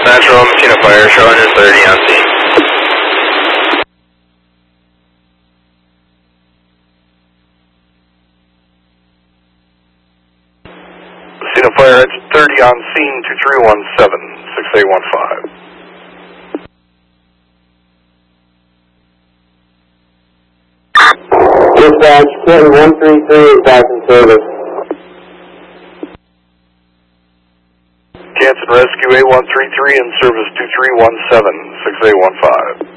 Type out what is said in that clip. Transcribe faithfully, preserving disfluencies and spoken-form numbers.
Central, Machina Fire, show one thirty on scene. Machina Fire, engine thirty on scene, two three one seven, six eight one five. Dispatch, Clinton one three three is back in service. Canton Rescue eight one three three in service two three one seven, six eight one five.